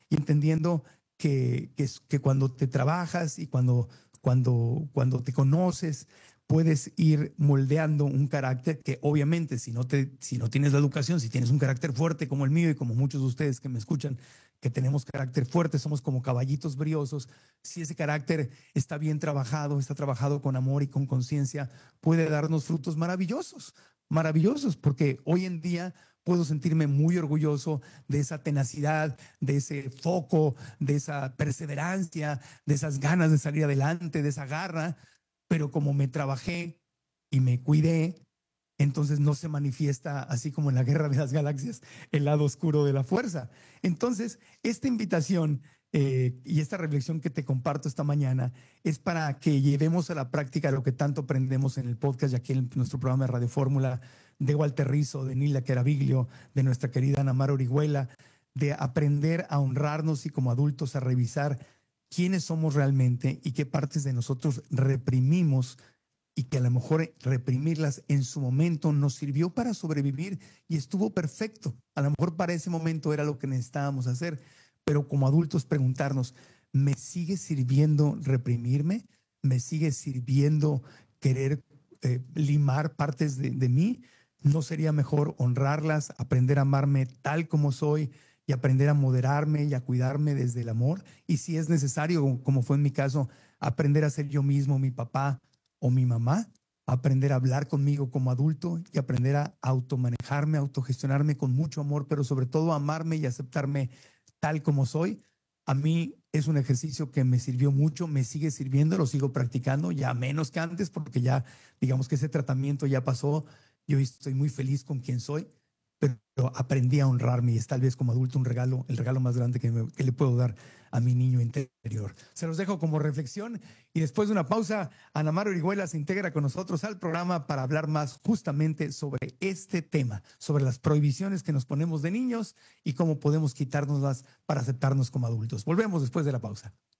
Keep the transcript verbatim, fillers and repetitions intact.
y entendiendo que, que, que cuando te trabajas y cuando, cuando, cuando te conoces, puedes ir moldeando un carácter que obviamente si no, te, si no tienes la educación, si tienes un carácter fuerte como el mío y como muchos de ustedes que me escuchan, que tenemos carácter fuerte, somos como caballitos briosos, si ese carácter está bien trabajado, está trabajado con amor y con conciencia, puede darnos frutos maravillosos, maravillosos, porque hoy en día puedo sentirme muy orgulloso de esa tenacidad, de ese foco, de esa perseverancia, de esas ganas de salir adelante, de esa garra, pero como me trabajé y me cuidé, entonces no se manifiesta así como en la Guerra de las Galaxias el lado oscuro de la fuerza. Entonces, esta invitación eh, y esta reflexión que te comparto esta mañana es para que llevemos a la práctica lo que tanto aprendemos en el podcast y aquí en nuestro programa de Radio Fórmula de Walter Rizzo, de Nila Queraviglio, de nuestra querida Ana Mar Orihuela, de aprender a honrarnos y como adultos a revisar quiénes somos realmente y qué partes de nosotros reprimimos y que a lo mejor reprimirlas en su momento nos sirvió para sobrevivir y estuvo perfecto. A lo mejor para ese momento era lo que necesitábamos hacer, pero como adultos preguntarnos, ¿me sigue sirviendo reprimirme? ¿Me sigue sirviendo querer eh, limar partes de, de mí? ¿No sería mejor honrarlas, aprender a amarme tal como soy y aprender a moderarme y a cuidarme desde el amor? Y si es necesario, como fue en mi caso, aprender a ser yo mismo, mi papá o mi mamá, aprender a hablar conmigo como adulto y aprender a automanejarme, autogestionarme con mucho amor, pero sobre todo amarme y aceptarme tal como soy. A mí es un ejercicio que me sirvió mucho, me sigue sirviendo, lo sigo practicando, ya menos que antes, porque ya digamos que ese tratamiento ya pasó. Yo estoy muy feliz con quien soy, pero aprendí a honrarme y es tal vez como adulto un regalo, el regalo más grande que, me, que le puedo dar a mi niño interior. Se los dejo como reflexión y después de una pausa, Ana Mar Orihuela se integra con nosotros al programa para hablar más justamente sobre este tema, sobre las prohibiciones que nos ponemos de niños y cómo podemos quitárnoslas para aceptarnos como adultos. Volvemos después de la pausa.